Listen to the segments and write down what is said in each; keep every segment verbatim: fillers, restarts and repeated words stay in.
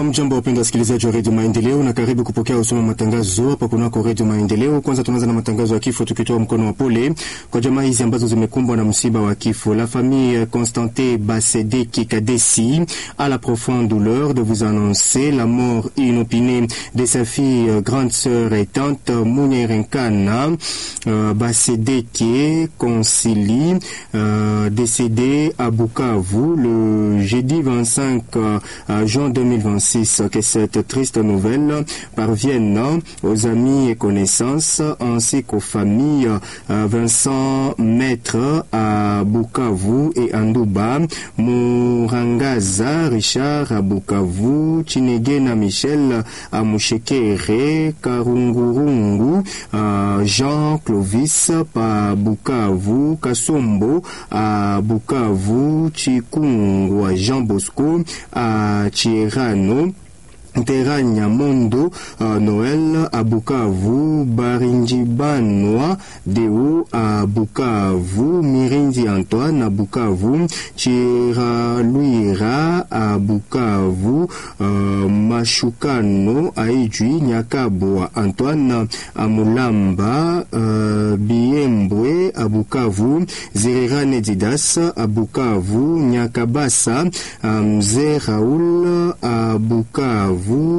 Amjambo wapenda wasikilizaji wa Radio Maendeleo na karibu kupokea usoma matangazo hapa kunako Radio Maendeleo. Kwanza tunaanza na matangazo ya kifo tukitoa mkono wa pole kwa jamaa hizi ambazo zimekumbwa na msiba wa kifo. La famille Constantin Basedeki Kadesi a la profonde douleur de vous annoncer la mort inopinée de sa fille, grande sœur et tante Munyerenkana euh, Basedeki Konsili, euh, décédée à Bukavu le jeudi vingt-cinq juin deux mille vingt-six. Que cette triste nouvelle parvienne aux amis et connaissances ainsi qu'aux familles Vincent Maître à Bukavu et Andouba, Murangaza Richard à Bukavu, Chinegena Michel à Mushekere, Karungurungu Jean Clovis à Bukavu, Kasombo à Bukavu, Chikungu à Jean Bosco à Chirano, Teranya Mondo uh, Noël à Bukavu, Barinjibanwa Deo à Bukavu, Mirindi Antoine à Bukavu, Chiraluira à Bukavu, uh, Mashukano à Ijui, Nyakabwa Antoine à Mulamba, uh, Biembwe à Bukavu, Zererane Didas à Bukavu, Nyakabasa, Mzee Raoul à Bukavu,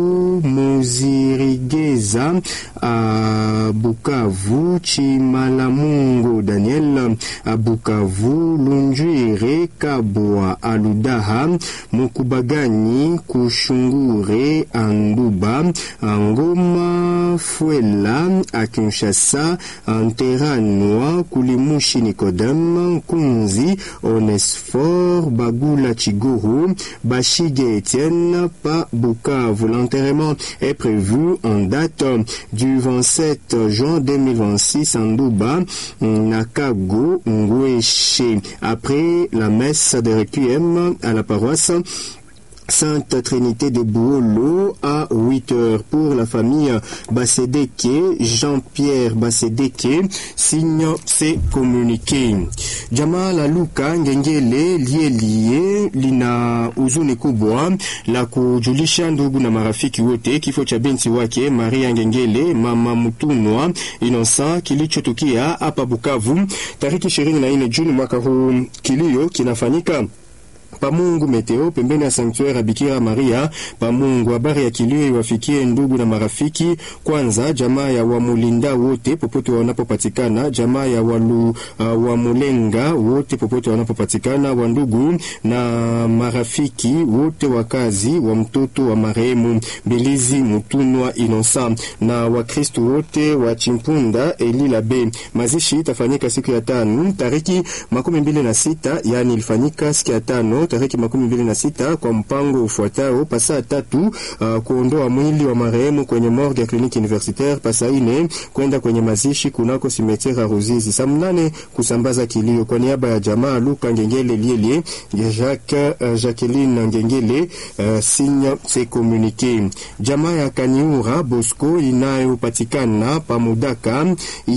Muzirigeza à Bukavu, Chimalamungo Daniel à Bukavu, Lunjuire Kabwa à Ludaha, Mukubagani Kushungure Anduba, Angoma Fuela à Kinshasa, Anteranwa Kulimushi Nikodem, Kunzi Onesfor, Bagula Chiguru, Bashige Etienne pa Bukavu. L'enterrement est prévu en date du vingt-sept juin deux mille vingt-six en Douba, Nakago, Ngweshe. Après la messe de requiem à la paroisse Sainte Trinité de Bouolo à huit heures. Pour la famille Basedeke, Jean-Pierre Basedeke signe ses communiqués. Jamaa la Luka Ngengele liye liye lina huzuni kubwa la kujulisha ndugu na marafiki wote kifo cha binti wake Maria Ngengele mama Mutunwa Innocent kilichotukia hapa Bukavu tariki ishirini na nne Juni mwaka huu. Kilio kinafanyika Pamungu Meteo pembeni ya sanctuary Bikira Maria Pamungu. Habari ya kilio iwafikie ndugu na marafiki. Kwanza jamaa ya Wamulinda wote popote wanapopatikana, jamaa ya Walu uh, Wamulenga wote popote wanapopatikana, wa ndugu na marafiki wote, wakazi wa mtoto wa marehemu Bilizi Mutunwa Innocent na Wakristo wote wa Chimpunda Elila B. Mazishi itafanyika siku ya tano tariki makumi mbili na sita, yani ilifanyika siku ya tano tariki makumi mbili na sita kwa mpango ufuatao: pasa tatu uh, kuondoa mwili wa marehemu kwenye morgue ya kliniki universitaire, pasa ine kwenda kwenye mazishi kunako simetiere Ruzizi, saa mnane kusambaza kilio. Kwa niaba ya jamaa Luka Ngengele Lielie, Jacques uh, Jacqueline Ngengele uh, signe ses communiqués. Jamaa ya Kaniura Bosco inayopatikana Pamudaka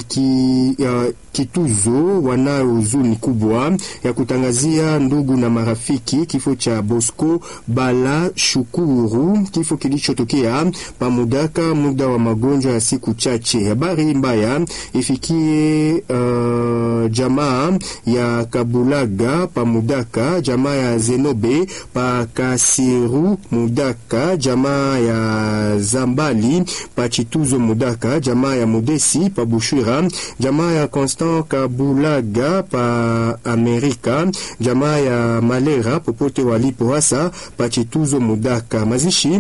iki uh, Kituzo wanayo huzuni kubwa ya kutangazia ndugu na marafiki kifo cha Bosco Bala Shukuru, kifo kilichotokea Pamudaka muda wa magonjwa ya siku chache. Habari mbaya ifikie uh, jamaa ya Kabulaga Pamudaka, jamaa ya Zenobe pa Kasiru Mudaka, jamaa ya Zambali pa Chituzo Mudaka, jamaa ya Mudesi pa Bushira, jamaa ya Constant Kabulaga pa Amerika, jamaa ya Malera popote walipo hasa pa Chituzo Mudaka. Mazishi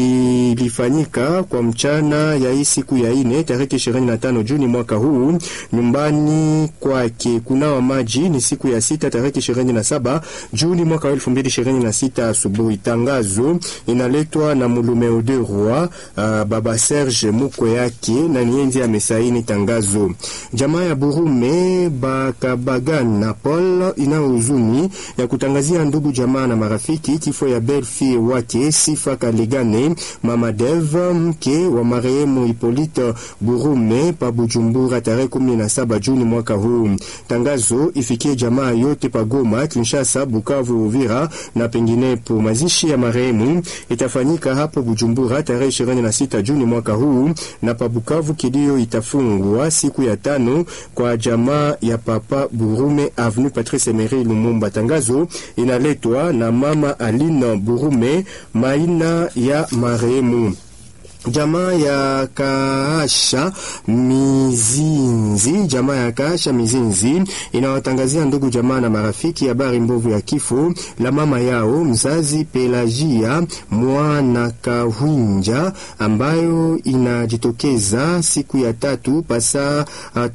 ilifanyika kwa mchana ya hii siku ya ine tarehe ishirini na tano Juni mwaka huu nyumbani kwake. Kunawa maji ni siku ya sita tarehe ishirini na saba Juni mwaka elfu mbili ishirini na sita asubuhi. Tangazo inaletwa na Mulumeo de Roi, uh, baba Serge Muko yake na nienzi amesaini tangazo. Jamaa ya Burume Bakabagana Paul ina huzuni ya kutangazia ndugu ndugu jamaa na marafiki kifo ya Belfi wake Sifa Kalegane Mama Dev mke wa marehemu Hippolyte Burume pa Bujumbura tarehe kumi na saba Juni mwaka huu. Tangazo ifikie jamaa yote pa Goma, Kinshasa, Bukavu, Uvira na penginepo. Mazishi ya marehemu itafanyika hapo Bujumbura tarehe ishirini na sita Juni mwaka huu, na pa Bukavu kilio itafungwa siku ya tano kwa jamaa ya Papa Burume Avenue Patrice Emery Lumumba. Tangazo inaletwa na Mama Aline Burume, maina ya marehemu. Jamaa ya Kaasha Mizinzi, jamaa ya Kaasha Mizinzi inawatangazia ndugu jamaa na marafiki habari mbovu ya kifo la mama yao mzazi Pelagia Mwana Kahwinja, ambayo inajitokeza siku ya tatu pasa